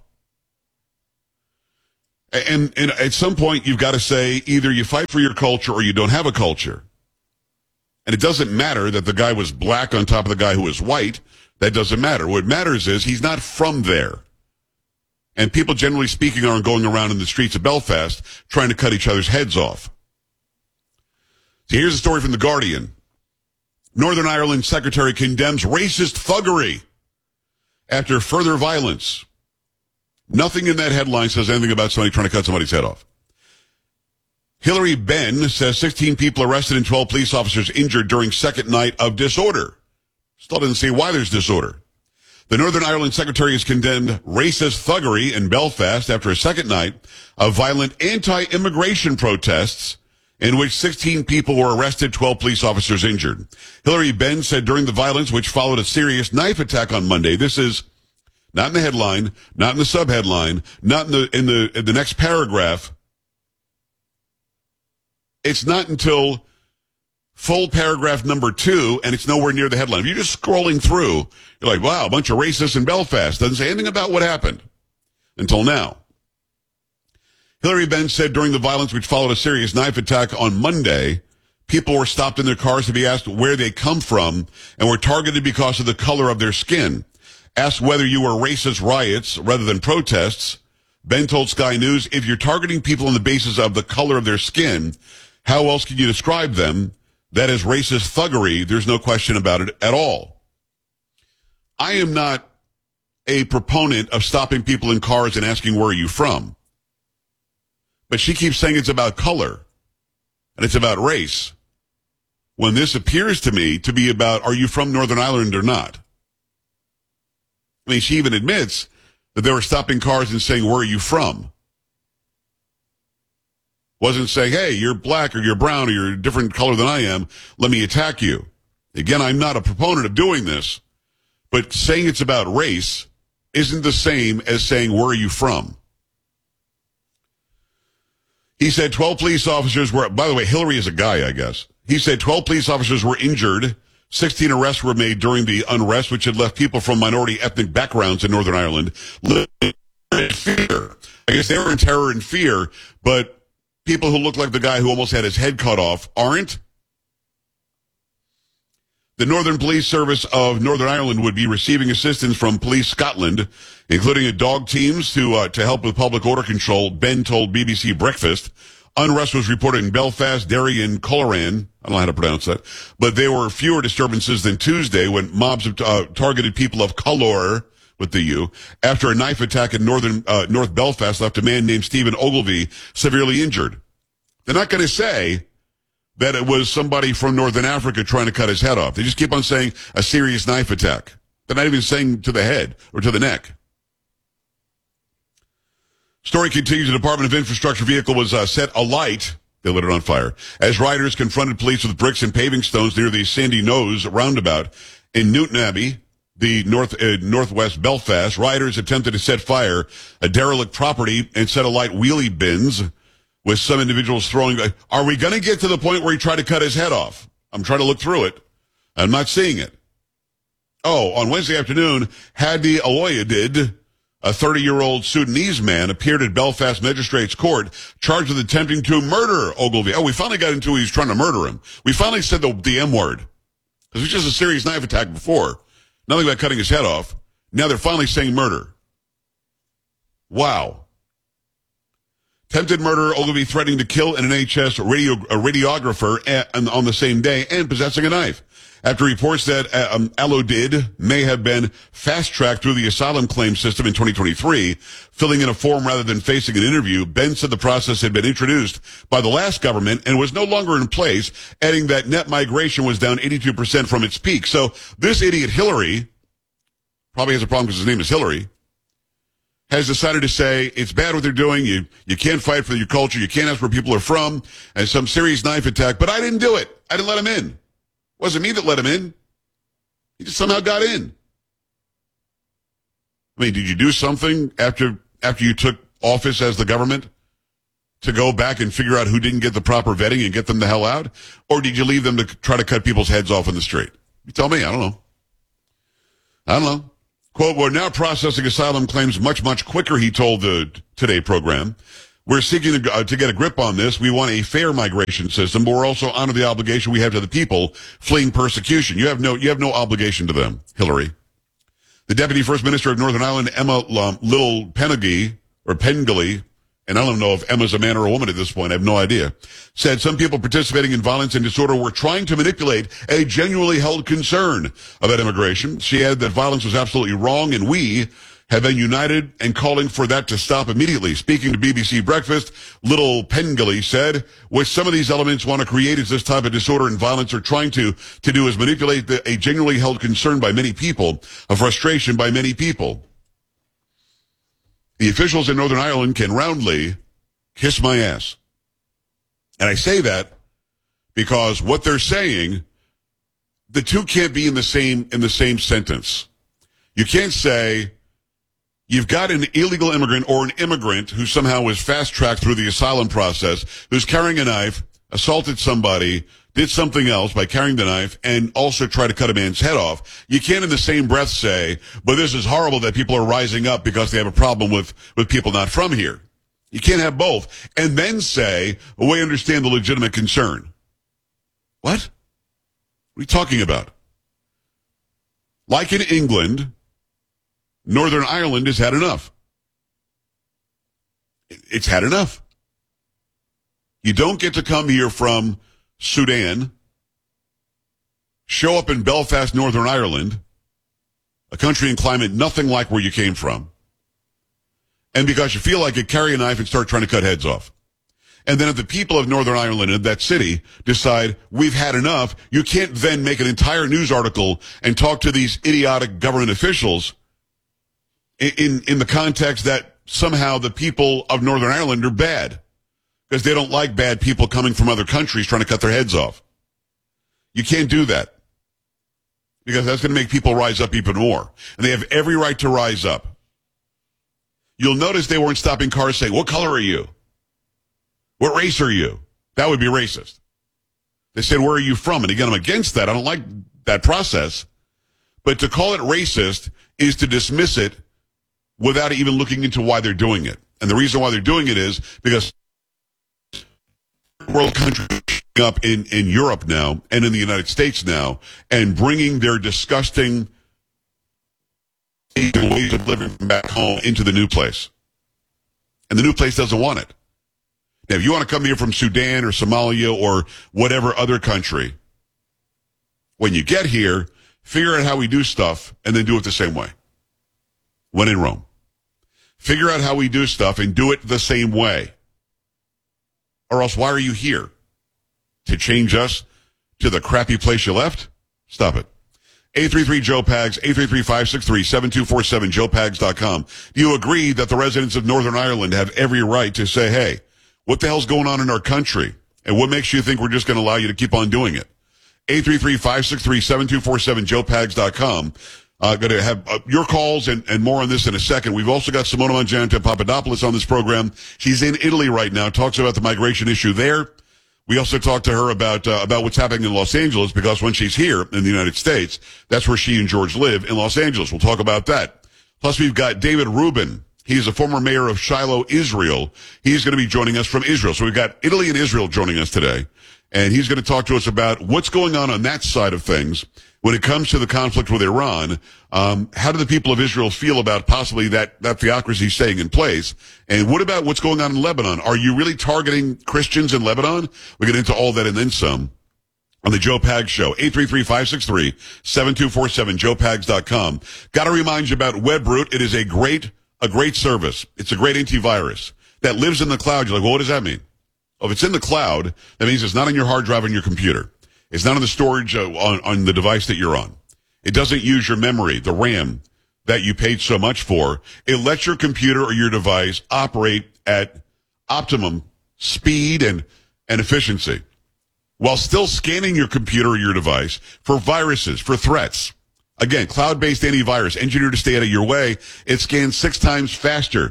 Speaker 6: And, and at some point, you've got to say either you fight for your culture or you don't have a culture. And it doesn't matter that the guy was black on top of the guy who was white. That doesn't matter. What matters is he's not from there. And people, generally speaking, aren't going around in the streets of Belfast trying to cut each other's heads off. So here's a story from The Guardian. Northern Ireland secretary condemns racist thuggery after further violence. Nothing in that headline says anything about somebody trying to cut somebody's head off. Hilary Benn says sixteen people arrested and twelve police officers injured during second night of disorder. Still didn't see why there's disorder. The Northern Ireland secretary has condemned racist thuggery in Belfast after a second night of violent anti-immigration protests in which sixteen people were arrested, twelve police officers injured. Hilary Benn said during the violence, which followed a serious knife attack on Monday, this is not in the headline, not in the subheadline, not in the in the in the next paragraph. It's not until full paragraph number two, and it's nowhere near the headline. If you're just scrolling through, you're like, wow, a bunch of racists in Belfast. Doesn't say anything about what happened until now. Hilary Benn said during the violence which followed a serious knife attack on Monday, people were stopped in their cars to be asked where they come from and were targeted because of the color of their skin. Asked whether you were racist riots rather than protests, Benn told Sky News, if you're targeting people on the basis of the color of their skin, how else can you describe them? That is racist thuggery. There's no question about it at all. I am not a proponent of stopping people in cars and asking, where are you from? But she keeps saying it's about color and it's about race, when this appears to me to be about, are you from Northern Ireland or not? I mean, she even admits that they were stopping cars and saying, where are you from? Wasn't saying, hey, you're black or you're brown or you're a different color than I am. Let me attack you. Again, I'm not a proponent of doing this, but saying it's about race isn't the same as saying, where are you from? He said twelve police officers were, by the way, Hillary is a guy, I guess. He said twelve police officers were injured. sixteen arrests were made during the unrest, which had left people from minority ethnic backgrounds in Northern Ireland living in fear. I guess they were in terror and fear, but people who look like the guy who almost had his head cut off aren't. The Northern Police Service of Northern Ireland would be receiving assistance from Police Scotland, including a dog teams to uh, to help with public order control, Benn told B B C Breakfast. Unrest was reported in Belfast, Derry, and Coleraine. I don't know how to pronounce that. But there were fewer disturbances than Tuesday when mobs uh, targeted people of color, with the U, after a knife attack in northern uh, North Belfast left a man named Stephen Ogilvie severely injured. They're not going to say that it was somebody from Northern Africa trying to cut his head off. They just keep on saying a serious knife attack. They're not even saying to the head or to the neck. Story continues. The Department of Infrastructure vehicle was uh, set alight. They lit it on fire as riders confronted police with bricks and paving stones near the Sandy Nose roundabout in Newton Abbey, the north uh, northwest Belfast. Riders attempted to set fire a derelict property and set alight wheelie bins, with some individuals throwing. Are we going to get to the point where he tried to cut his head off? I'm trying to look through it. I'm not seeing it. Oh, on Wednesday afternoon, Hadi Aloyadid, a thirty-year-old Sudanese man, appeared at Belfast Magistrates Court charged with attempting to murder Ogilvie. Oh, we finally got into he was trying to murder him. We finally said the, the M word. Because it was just a serious knife attack before. Nothing about cutting his head off. Now they're finally saying murder. Wow. Attempted murder, Ogilvie threatening to kill an N H S radio, a radiographer at, on the same day and possessing a knife. After reports that um, Alodid may have been fast-tracked through the asylum claim system in twenty twenty-three, filling in a form rather than facing an interview, Benn said the process had been introduced by the last government and was no longer in place, adding that net migration was down eighty-two percent from its peak. So this idiot Hillary, probably has a problem because his name is Hillary, has decided to say it's bad what they're doing. You you can't fight for your culture. You can't ask where people are from. And some serious knife attack. But I didn't do it. I didn't let him in. It wasn't me that let him in. He just somehow got in. I mean, did you do something after after you took office as the government to go back and figure out who didn't get the proper vetting and get them the hell out? Or did you leave them to try to cut people's heads off in the street? You tell me. I don't know. I don't know. Quote, we're now processing asylum claims much, much quicker, he told the Today program. We're seeking to, uh, to get a grip on this. We want a fair migration system, but we're also honor the obligation we have to the people fleeing persecution. You have no, you have no obligation to them, Hillary. The Deputy First Minister of Northern Ireland, Emma um, Little Pennegy, or Pengelly, and I don't know if Emma's a man or a woman at this point, I have no idea, said some people participating in violence and disorder were trying to manipulate a genuinely held concern about immigration. She added that violence was absolutely wrong, and we have been united and calling for that to stop immediately. Speaking to B B C Breakfast, Little Pengelly said, what some of these elements want to create is this type of disorder and violence are trying to, to do is manipulate the, a genuinely held concern by many people, a frustration by many people. The officials in Northern Ireland can roundly kiss my ass. And I say that because what they're saying, the two can't be in the same, in the same sentence. You can't say you've got an illegal immigrant or an immigrant who somehow was fast-tracked through the asylum process, who's carrying a knife, assaulted somebody, did something else by carrying the knife, and also try to cut a man's head off. You can't in the same breath say, but this is horrible that people are rising up because they have a problem with, with people not from here. You can't have both. And then say, well, we understand the legitimate concern. What? What are you talking about? Like in England, Northern Ireland has had enough. It's had enough. You don't get to come here from Sudan, show up in Belfast, Northern Ireland, a country and climate nothing like where you came from, and because you feel like it, carry a knife and start trying to cut heads off. And then if the people of Northern Ireland in that city decide we've had enough, you can't then make an entire news article and talk to these idiotic government officials in, in, in the context that somehow the people of Northern Ireland are bad because they don't like bad people coming from other countries trying to cut their heads off. You can't do that because that's going to make people rise up even more. And they have every right to rise up. You'll notice they weren't stopping cars saying, what color are you? What race are you? That would be racist. They said, where are you from? And again, I'm against that. I don't like that process. But to call it racist is to dismiss it without even looking into why they're doing it. And the reason why they're doing it is because world countries up in, in Europe now and in the United States now and bringing their disgusting ways of living from back home into the new place. And the new place doesn't want it. Now, if you want to come here from Sudan or Somalia or whatever other country, when you get here, figure out how we do stuff and then do it the same way. When in Rome. Figure out how we do stuff and do it the same way. Or else why are you here? To change us to the crappy place you left? Stop it. eight three three Joe Pags, eight three three, five six three, seven two four seven, joe pags dot com. Do you agree that the residents of Northern Ireland have every right to say, hey, what the hell's going on in our country? And what makes you think we're just going to allow you to keep on doing it? eight three three, five six three, seven two four seven, joe pags dot com. Uh, going to have uh, your calls and, and more on this in a second. We've also got Simona Mangiante Papadopoulos on this program. She's in Italy right now, talks about the migration issue there. We also talked to her about uh, about what's happening in Los Angeles because when she's here in the United States, that's where she and George live in Los Angeles. We'll talk about that. Plus, we've got David Rubin. He's a former mayor of Shiloh, Israel. He's going to be joining us from Israel. So we've got Italy and Israel joining us today. And he's going to talk to us about what's going on on that side of things when it comes to the conflict with Iran. Um, how do the people of Israel feel about possibly that, that theocracy staying in place? And what about what's going on in Lebanon? Are you really targeting Christians in Lebanon? We get into all that and then some on the Joe Pags Show. eight three three, five six three, seven two four seven, joe pags dot com. Got to remind you about WebRoot. It is a great, a great service. It's a great antivirus that lives in the cloud. You're like, well, what does that mean? Well, if it's in the cloud, that means it's not on your hard drive on your computer. It's not on the storage uh, on, on the device that you're on. It doesn't use your memory, the RAM that you paid so much for. It lets your computer or your device operate at optimum speed and, and efficiency while still scanning your computer or your device for viruses, for threats. Again, cloud-based antivirus engineered to stay out of your way. It scans six times faster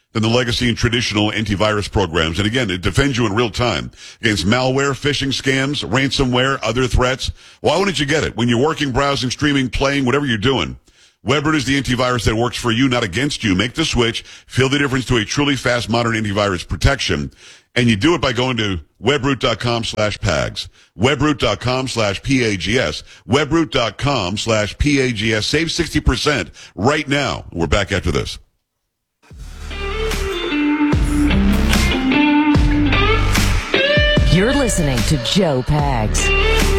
Speaker 6: than the legacy and traditional antivirus programs. And again, it defends you in real time against malware, phishing scams, ransomware, other threats. Why wouldn't you get it? When you're working, browsing, streaming, playing, whatever you're doing, WebRoot is the antivirus that works for you, not against you. Make the switch. Feel the difference to a truly fast, modern antivirus protection. And you do it by going to webroot.com slash PAGS. Webroot.com slash P-A-G-S. Webroot.com slash P-A-G-S. Save sixty percent right now. We're back after this.
Speaker 16: You're listening to Joe Pags.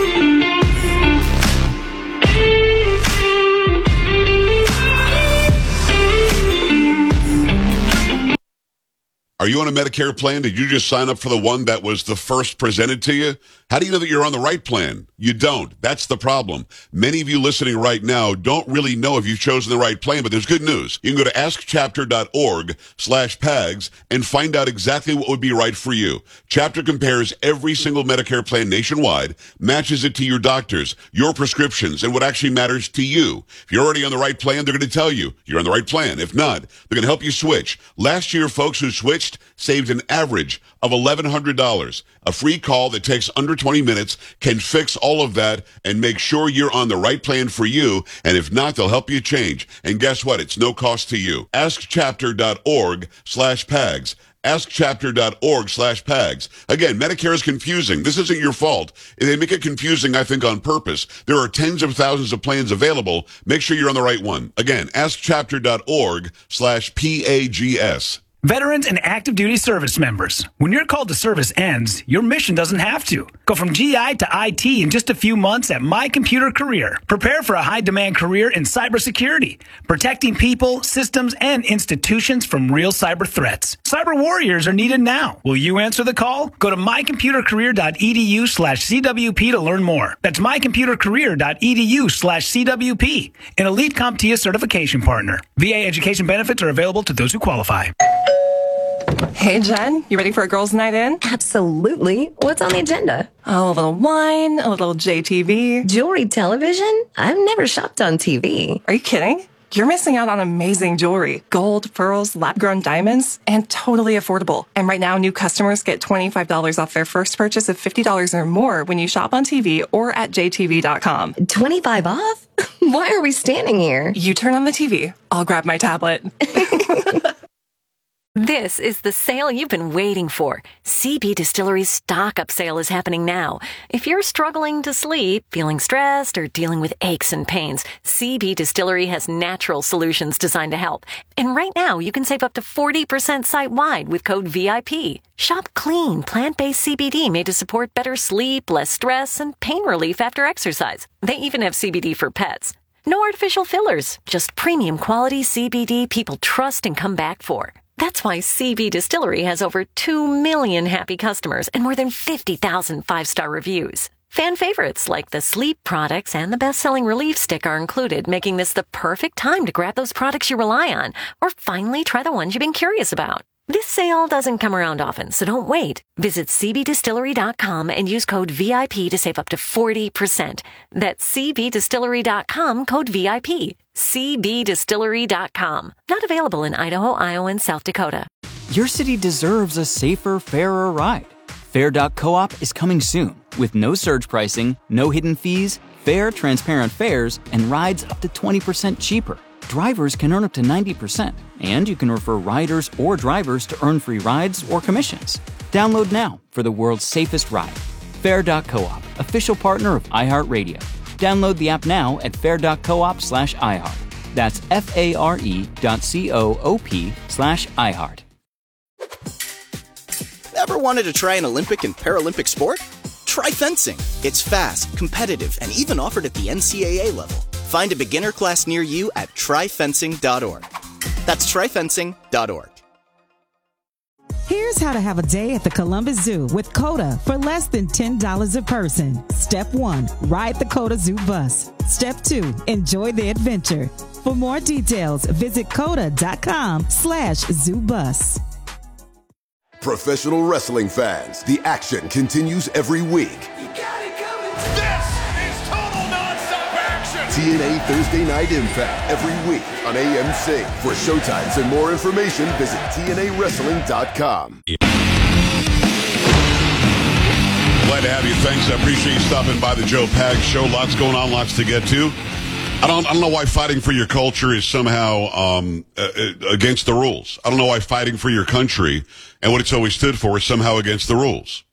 Speaker 6: Are you on a Medicare plan? Did you just sign up for the one that was the first presented to you? How do you know that you're on the right plan? You don't. That's the problem. Many of you listening right now don't really know if you've chosen the right plan, but there's good news. You can go to askchapter.org slash PAGS and find out exactly what would be right for you. Chapter compares every single Medicare plan nationwide, matches it to your doctors, your prescriptions, and what actually matters to you. If you're already on the right plan, they're going to tell you you're on the right plan. If not, they're going to help you switch. Last year, folks who switched saved an average of eleven hundred dollars. A free call that takes under twenty minutes can fix all of that and make sure you're on the right plan for you. And if not, they'll help you change. And guess what? It's no cost to you. askchapter.org slash PAGS. askchapter.org slash PAGS. Again, Medicare is confusing. This isn't your fault. They make it confusing, I think, on purpose. There are tens of thousands of plans available. Make sure you're on the right one. Again, askchapter.org slash PAGS.
Speaker 5: Veterans and active duty service members, when your call to service ends, your mission doesn't have to. Go from G I to I T in just a few months at My Computer Career. Prepare for a high-demand career in cybersecurity, protecting people, systems, and institutions from real cyber threats. Cyber warriors are needed now. Will you answer the call? Go to mycomputercareer.edu slash CWP to learn more. That's mycomputercareer.edu slash CWP, an elite CompTIA certification partner. V A education benefits are available to those who qualify.
Speaker 7: Hey, Jen, you ready for a girls' night in?
Speaker 8: Absolutely. What's on the agenda?
Speaker 7: Oh, a little wine, a little J T V.
Speaker 8: Jewelry television? I've never shopped on T V.
Speaker 7: Are you kidding? You're missing out on amazing jewelry. Gold, pearls, lab-grown diamonds, and totally affordable. And right now, new customers get twenty-five dollars off their first purchase of fifty dollars or more when you shop on T V or at J T V dot com.
Speaker 8: twenty-five off? Why are we standing here?
Speaker 7: You turn on the T V. I'll grab my tablet.
Speaker 13: This is the sale you've been waiting for. C B Distillery's stock-up sale is happening now. If you're struggling to sleep, feeling stressed, or dealing with aches and pains, C B Distillery has natural solutions designed to help. And right now, you can save up to forty percent site-wide with code V I P. Shop clean, plant-based C B D made to support better sleep, less stress, and pain relief after exercise. They even have C B D for pets. No artificial fillers, just premium quality C B D people trust and come back for. That's why C B Distillery has over two million happy customers and more than fifty thousand five-star reviews. Fan favorites like the sleep products and the best-selling relief stick are included, making this the perfect time to grab those products you rely on or finally try the ones you've been curious about. This sale doesn't come around often, so don't wait. Visit C B distillery dot com and use code V I P to save up to forty percent. That's C B distillery dot com, code V I P. C B distillery dot com. Not available in Idaho, Iowa, and South Dakota.
Speaker 14: Your city deserves a safer, fairer ride. Fair dot coop is coming soon with no surge pricing, no hidden fees, fair, transparent fares, and rides up to twenty percent cheaper. Drivers can earn up to ninety percent, and you can refer riders or drivers to earn free rides or commissions. Download now for the world's safest ride. Fair dot coop, official partner of iHeartRadio. Download the app now at fair dot coop slash iHeart. That's F-A-R-E dot C-O-O-P slash iHeart.
Speaker 9: Ever wanted to try an Olympic and Paralympic sport? Try fencing. It's fast, competitive, and even offered at the N C A A level. Find a beginner class near you at try fencing dot org. That's try fencing dot org.
Speaker 10: Here's how to have a day at the Columbus Zoo with COTA for less than ten dollars a person. Step one, ride the COTA Zoo bus. Step two, enjoy the adventure. For more details, visit COTA dot com slash zoo bus.
Speaker 15: Professional wrestling fans, the action continues every week.
Speaker 11: This is total nonstop action.
Speaker 15: T N A Thursday Night Impact every week on A M C. For showtimes and more information, visit T N A wrestling dot com.
Speaker 6: Glad to have you. Thanks. I appreciate you stopping by the Joe Pags Show. Lots going on, lots to get to. I don't, I don't know why fighting for your culture is somehow um, uh, against the rules. I don't know why fighting for your country and what it's always stood for is somehow against the rules.